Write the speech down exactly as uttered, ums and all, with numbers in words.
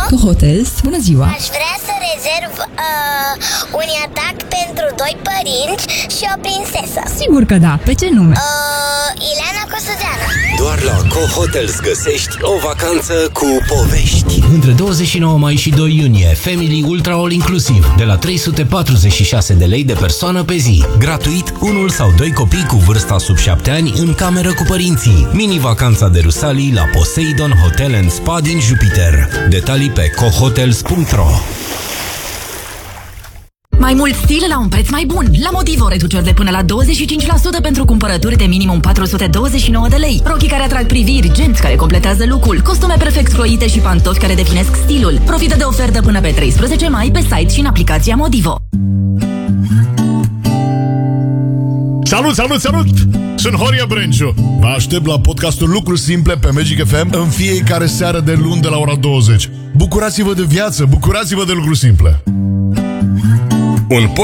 Cohotels, bună ziua! Aș vrea să rezerv uh, un atac pentru doi părinți și o prințesă. Sigur că da, pe ce nume? Uh, Ileana Cosudeanu. Doar la Cohotels găsești o vacanță cu povești. Între douăzeci și nouă mai și doi iunie, Family Ultra All Inclusiv, de la trei sute patruzeci și șase de lei de persoană pe zi. Gratuit, unul sau doi copii cu vârsta sub șapte ani în cameră cu părinții. Mini-vacanța de Rusalii la Poseidon Hotel and Spa din Jupiter. Detalii pe cohotels punct ro. Mai mult stil la un preț mai bun. La Motivo, reduceri de până la douăzeci și cinci la sută pentru cumpărături de minimum patru sute douăzeci și nouă de lei. Rochii care atrag priviri, genți care completează look-ul, costume perfect croite și pantofi care definesc stilul. Profită de ofertă până pe treisprezece mai pe site și în aplicația Motivo. Salut, salut, salut! Sunt Horia Brenciu. Vă aștept la podcastul Lucruri Simple pe Magic F M în fiecare seară de luni de la ora douăzeci. Bucurați-vă de viață, bucurați-vă de lucruri simple. Un